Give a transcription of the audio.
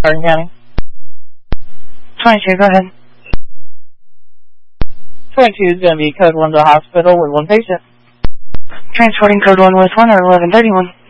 Hardin County. 22, go ahead. 22 is going to be code 1 to the hospital with 1 patient. Transporting code 1 with 1 or 1131.